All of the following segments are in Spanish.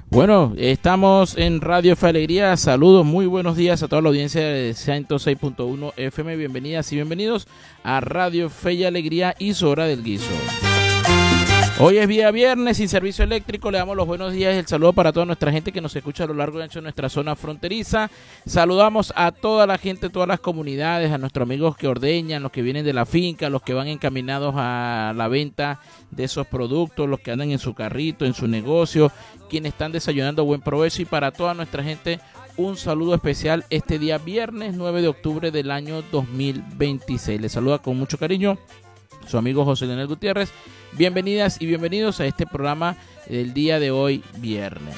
Bueno, estamos en Radio Fe Alegría. Saludos, muy buenos días a toda la audiencia de 106.1 FM. Bienvenidas y bienvenidos a Radio Fe y Alegría y su hora del guiso. Hoy es día viernes sin servicio eléctrico. Le damos los buenos días y el saludo para toda nuestra gente que nos escucha a lo largo y ancho de nuestra zona fronteriza. Saludamos a toda la gente, todas las comunidades, a nuestros amigos que ordeñan, los que vienen de la finca, los que van encaminados a la venta de esos productos, los que andan en su carrito, en su negocio, quienes están desayunando, buen provecho. Y para toda nuestra gente, un saludo especial este día viernes 9 de octubre del año 2026. Les saluda con mucho cariño su amigo José Leonel Gutiérrez. Bienvenidas y bienvenidos a este programa del día de hoy, viernes.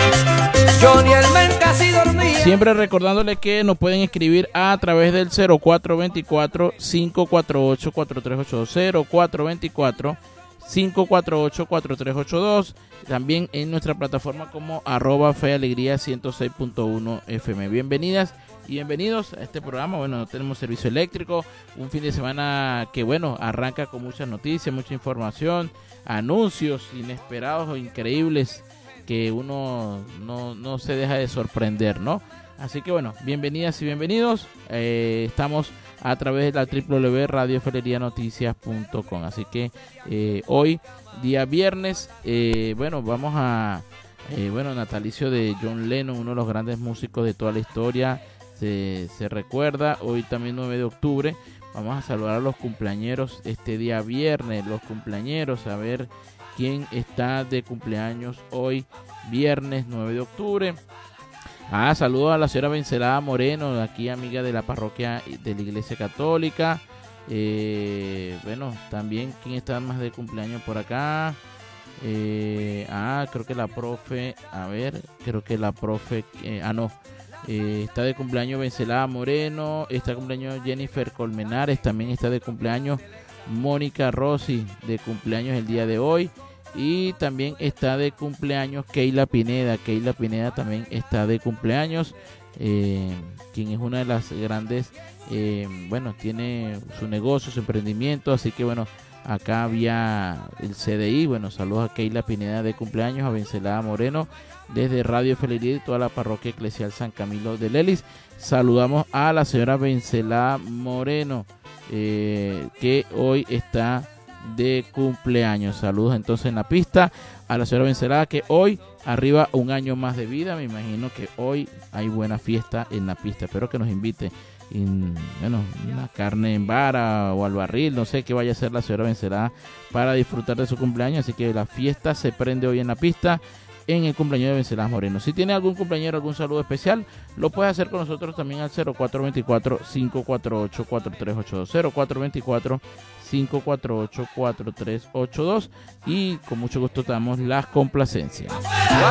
Siempre recordándole que nos pueden escribir a través del 0424-548-4382, 0424-548-4382, también en nuestra plataforma como @fealegría 106.1 FM. Bienvenidas y bienvenidos a este programa. Bueno, no tenemos servicio eléctrico, un fin de semana que, bueno, arranca con muchas noticias, mucha información, anuncios inesperados o increíbles que uno no se deja de sorprender, ¿no? Así que, bueno, bienvenidas y bienvenidos. Estamos a través de la www.radiofelerianoticias.com. Así que hoy, día viernes, vamos a, natalicio de John Lennon, uno de los grandes músicos de toda la historia. Se recuerda, hoy también 9 de octubre, vamos a saludar a los cumpleañeros este día viernes, los cumpleañeros, a ver quién está de cumpleaños hoy, viernes 9 de octubre. Saludos a la señora Vencelada Moreno, aquí amiga de la parroquia de la Iglesia Católica. También, ¿quién está más de cumpleaños por acá? Creo que la profe, está de cumpleaños Vencelada Moreno, está de cumpleaños Jennifer Colmenares, también está de cumpleaños Mónica Rossi, de cumpleaños el día de hoy, y también está de cumpleaños Keila Pineda también está de cumpleaños, quien es una de las grandes, tiene su negocio, su emprendimiento, así que acá había el CDI, saludos a Keila Pineda de cumpleaños, a Vencelada Moreno, desde Radio Felicidad y toda la parroquia eclesial San Camilo de Lelis. Saludamos a la señora Vencelada Moreno, que hoy está de cumpleaños. Saludos entonces en la pista a la señora Vencelada, que hoy arriba un año más de vida. Me imagino que hoy hay buena fiesta en la pista. Espero que nos invite una carne en vara o al barril, no sé qué vaya a hacer la señora Vencelada para disfrutar de su cumpleaños. Así que la fiesta se prende hoy en la pista, en el cumpleaños de Vencelada Moreno. Si tiene algún cumpleañero, algún saludo especial, lo puede hacer con nosotros también al 0424-548-4382, 0424-548-4382, y con mucho gusto damos las complacencias.